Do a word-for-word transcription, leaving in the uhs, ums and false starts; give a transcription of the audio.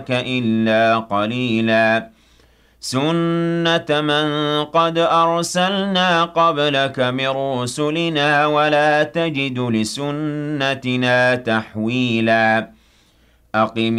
إِلَّا قَلِيلًا سُنَّةَ مَن قَدْ أَرْسَلْنَا قَبْلَكَ مِن رُّسُلِنَا وَلَا تَجِدُ لِسُنَّتِنَا تَحْوِيلًا أَقِمِ